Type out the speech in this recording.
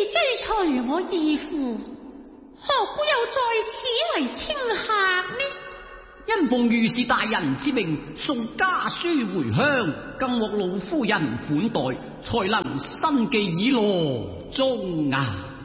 追隨我義父，何故又在此為清客呢？ 因奉御史大人之命，送家書回鄉，更獲老夫人款待，才能生計以羅中啊。